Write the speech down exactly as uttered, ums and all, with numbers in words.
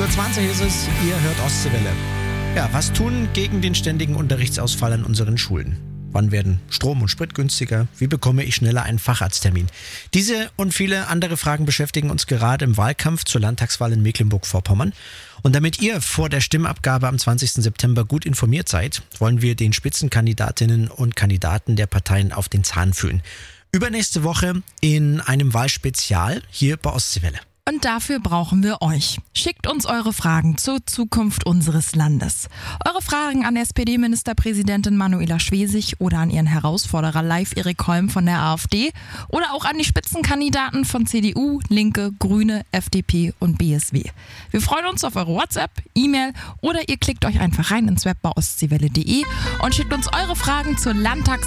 Uhr zwanzig ist es, ihr hört Ostseewelle. Ja, was tun gegen den ständigen Unterrichtsausfall an unseren Schulen? Wann werden Strom und Sprit günstiger? Wie bekomme ich schneller einen Facharzttermin? Diese und viele andere Fragen beschäftigen uns gerade im Wahlkampf zur Landtagswahl in Mecklenburg-Vorpommern. Und damit ihr vor der Stimmabgabe am zwanzigsten September gut informiert seid, wollen wir den Spitzenkandidatinnen und Kandidaten der Parteien auf den Zahn fühlen. Übernächste Woche in einem Wahlspezial hier bei Ostseewelle. Und dafür brauchen wir euch. Schickt uns eure Fragen zur Zukunft unseres Landes. Eure Fragen an S P D-Ministerpräsidentin Manuela Schwesig oder an ihren Herausforderer Live Erik Holm von der AfD oder auch an die Spitzenkandidaten von C D U, Linke, Grüne, F D P und B S W. Wir freuen uns auf eure WhatsApp, E-Mail oder ihr klickt euch einfach rein ins Web bei ostseewelle punkt de und schickt uns eure Fragen zur Landtags-